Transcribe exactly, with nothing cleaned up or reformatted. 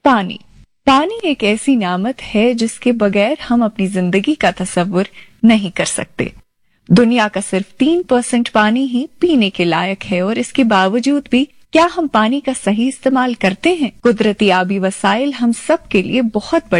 पानी पानी एक ऐसी नामत है जिसके बगैर हम अपनी जिंदगी का तस्वुर नहीं कर सकते। दुनिया का सिर्फ तीन परसेंट पानी ही पीने के लायक है और इसके बावजूद भी क्या हम पानी का सही इस्तेमाल करते हैं? कुदरती आबी वसाइल हम सब के लिए बहुत बड़ी